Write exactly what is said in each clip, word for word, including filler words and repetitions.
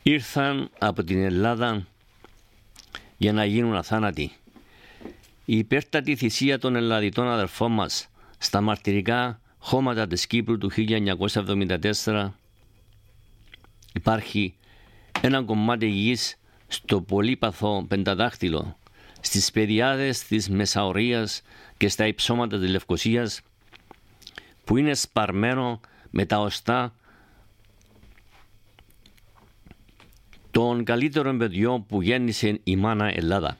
ήρθαν από την Ελλάδα για να γίνουν αθάνατοι. Η υπέρτατη θυσία των Ελλαδιτών αδερφών μας στα μαρτυρικά χώματα της Κύπρου του χίλια εννιακόσια εβδομήντα τέσσερα υπάρχει ένα κομμάτι γης στο πολύπαθο Πενταδάχτυλο, στις πεδιάδες της Μεσαωρίας και στα υψώματα της Λευκωσίας, που είναι σπαρμένο με τα οστά των καλύτερων παιδιών που γέννησε η μάνα Ελλάδα.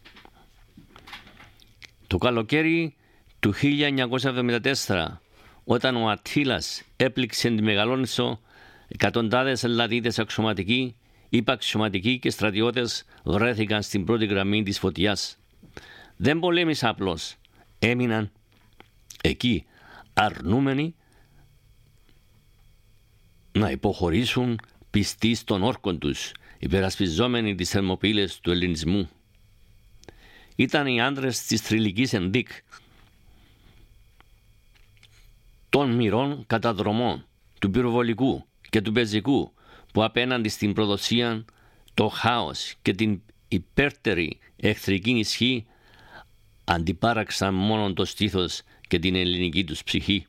Το καλοκαίρι του χίλια εννιακόσια εβδομήντα τέσσερα, όταν ο Αττήλας έπληξε τη Μεγαλόνισσο, εκατοντάδες Ελλαδίτες αξιωματικοί, υπαξιωματικοί και στρατιώτες βρέθηκαν στην πρώτη γραμμή της φωτιάς. Δεν πολέμησαν απλώς, έμειναν εκεί αρνούμενοι να υποχωρήσουν πιστοί στον όρκον τους, υπερασπιζόμενοι τις θερμοπύλες του ελληνισμού. Ήταν οι άντρες της θρυλικής ενδίκ, των μοιρών καταδρομών, του πυροβολικού και του πεζικού, που απέναντι στην προδοσία, το χάος και την υπέρτερη εχθρική ισχύ αντιπάραξαν μόνο το στήθος και την ελληνική τους ψυχή.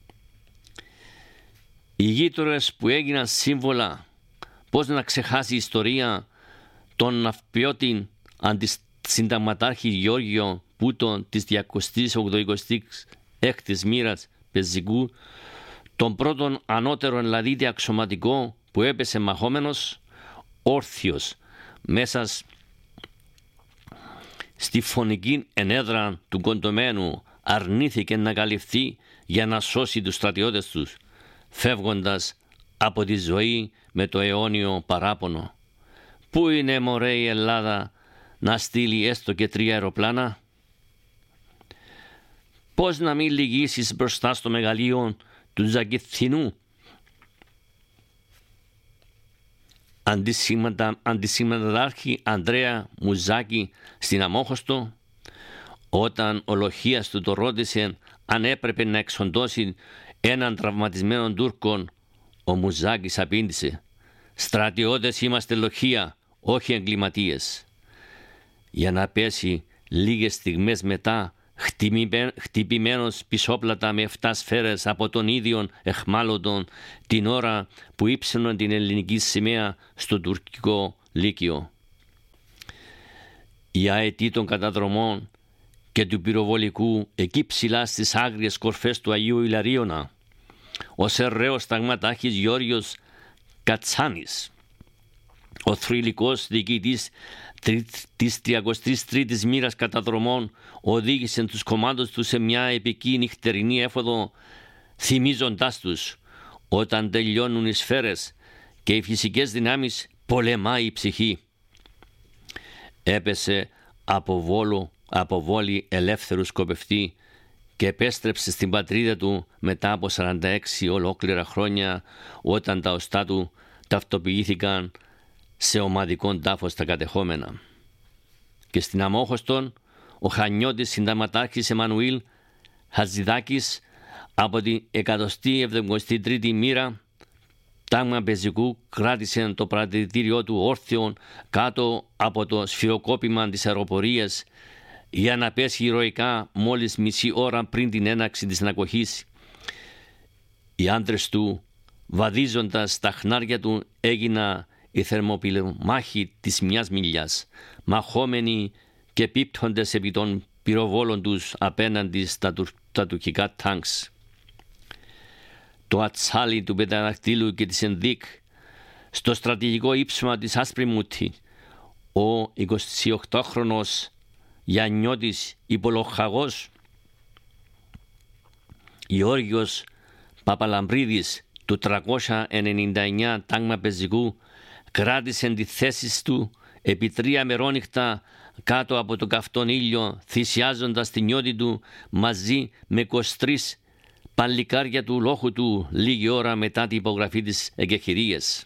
Οι γείτορες που έγιναν σύμβολα, πώς να ξεχάσει η ιστορία των ναυπιώτην αντισυνταγματάρχη Γεώργιο Πούτων της διακόσιας ογδοηκοστής έκτης μοίρας πεζικού, τον πρώτον ανώτερο Ελλαδίτη αξιωματικό που έπεσε μαχόμενος, όρθιος, μέσα στη φωνική ενέδρα του κοντωμένου, αρνήθηκε να καλυφθεί για να σώσει τους στρατιώτες τους, φεύγοντας από τη ζωή με το αιώνιο παράπονο. Πού είναι, μωρέ, η Ελλάδα να στείλει έστω και τρία αεροπλάνα? Πώς να μην λυγίσεις μπροστά στο μεγαλείο του Ζακηθινού? Αντισυμματάρχη Ανδρέα Μουζάκη στην Αμόχωστο, όταν ο Λοχίας του το ρώτησε αν έπρεπε να εξοντώσει έναν τραυματισμένο Τούρκον, ο Μουζάκης απήντησε: «Στρατιώτες είμαστε, Λοχία, όχι εγκληματίες». Για να πέσει λίγες στιγμές μετά, χτυπημένος πισόπλατα με εφτά σφαίρες από τον ίδιο εχμάλωτον, την ώρα που ύψωναν την ελληνική σημαία στο τουρκικό λύκειο. Η αετή των καταδρομών και του πυροβολικού εκεί ψηλά στις άγριες κορφές του Αγίου Ιλαρίωνα, ο σερραίος ταγματάρχης Γιώργος Κατσάνης, ο θρυλικός διοικητής της τριακοστής τρίτης μοίρας καταδρομών, οδήγησε τους κομμάτους του σε μια επική νυχτερινή έφοδο, θυμίζοντάς τους: όταν τελειώνουν οι σφαίρες και οι φυσικές δυνάμεις, πολεμάει η ψυχή. Έπεσε από βόλο, από βόλη ελεύθερου σκοπευτή και επέστρεψε στην πατρίδα του μετά από σαράντα έξι ολόκληρα χρόνια, όταν τα οστά του ταυτοποιήθηκαν σε ομαδικών τάφο στα κατεχόμενα. Και στην Αμόχωστον, ο Χανιώτης συνταγματάρχης Εμμανουήλ Χατζηδάκης από την εκατοστή εβδομηκοστή τρίτη μοίρα τάγμα πεζικού κράτησε το παρατηρητήριό του όρθιο κάτω από το σφυροκόπημα της αεροπορίας για να πέσει ηρωικά μόλις μισή ώρα πριν την έναρξη της ανακοχής. Οι άντρες του, βαδίζοντας τα χνάρια του, έγινα η θερμοπυλομάχη της μιας μιλιάς, μαχόμενοι και πίπτοντες επί των πυροβόλων τους απέναντι στα, του, στα τουρκικά τάγκς. Το ατσάλι του Πενταδαχτύλου και της Ενδίκ, στο στρατηγικό ύψωμα της Άσπριμούτη, ο εικοσιοκτάχρονος Γιαννιώτης Υπολοχαγός Γεώργιος Παπαλαμπρίδης του τριακόσια ενενήντα εννέα τάγμα πεζικού κράτησε τη θέση του επί τρία μερόνυχτα κάτω από τον καυτόν ήλιο, θυσιάζοντας την νιώτη του μαζί με είκοσι τρία παλικάρια του λόχου του λίγη ώρα μετά την υπογραφή της εγκεχηρίας.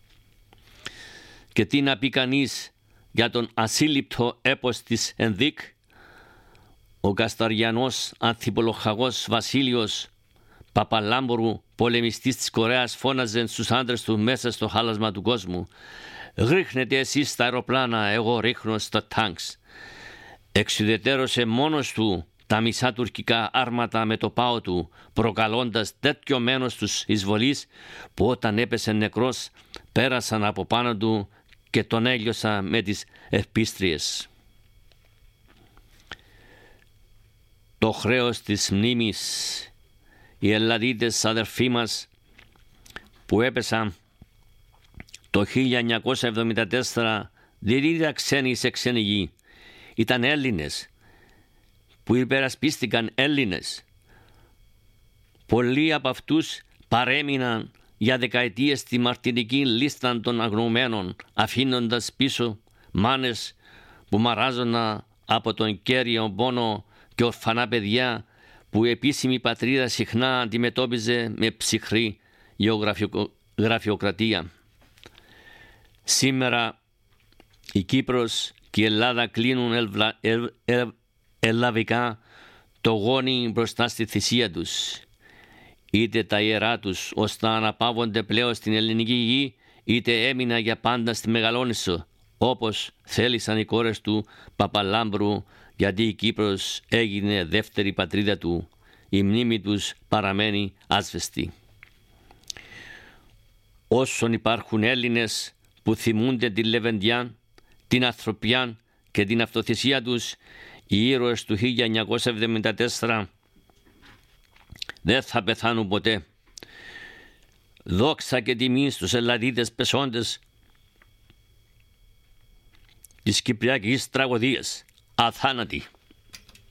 Και τι να πει κανείς για τον ασύλληπτο έπος της Ενδίκ? Ο Κασταριανός ανθιπολοχαγός Βασίλειος Παπαλάμπορου, πολεμιστής της Κορέας, φώναζε στους άντρες του μέσα στο χάλασμα του κόσμου: «Ρίχνετε εσείς στα αεροπλάνα, εγώ ρίχνω στα τάγκς». Εξουδετερώσε μόνος του τα μισά τουρκικά άρματα με το πάο του, προκαλώντας τέτοιο μένος τους εισβολής που όταν έπεσε νεκρός πέρασαν από πάνω του και τον έλειωσα με τις ευπίστριες. Το χρέος της μνήμης. Οι Ελλαδίτες αδερφοί μας που έπεσαν το χίλια εννιακόσια εβδομήντα τέσσερα δεν ήταν ξένοι σε ξένη γη. Ήταν Έλληνες που υπερασπίστηκαν Έλληνες. Πολλοί από αυτούς παρέμειναν για δεκαετίες στη μαρτυρική λίστα των αγνοωμένων, αφήνοντας πίσω μάνες που μαράζονταν από τον κέριο πόνο και ορφανά παιδιά που η επίσημη πατρίδα συχνά αντιμετώπιζε με ψυχρή γραφειοκρατία. Σήμερα η Κύπρος και η Ελλάδα κλείνουν ελβα, ελ, ελ, ελαβικά το γόνι μπροστά στη θυσία τους. Είτε τα ιερά τους ώστε να αναπαύονται πλέον στην ελληνική γη, είτε έμεινα για πάντα στη Μεγαλόνισσο, όπως θέλησαν οι κόρες του Παπαλάμπρου, γιατί η Κύπρος έγινε δεύτερη πατρίδα του. Η μνήμη τους παραμένει άσβεστη. Όσον υπάρχουν Έλληνες που θυμούνται την λεβεντιά, την ανθρωπιά και την αυτοθυσία τους, οι ήρωες του χίλια εννιακόσια εβδομήντα τέσσερα δεν θα πεθάνουν ποτέ. Δόξα και τιμή στους Ελλαδίτες πεσόντες της Κυπριακής τραγωδίας, αθάνατοι.